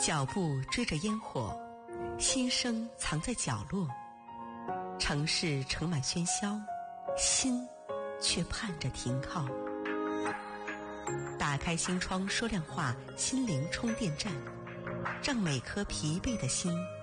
脚步追着烟火，心声藏在角落。城市盛满喧嚣，心却盼着停靠。打开心窗说亮话，心灵充电站，让每颗疲惫的心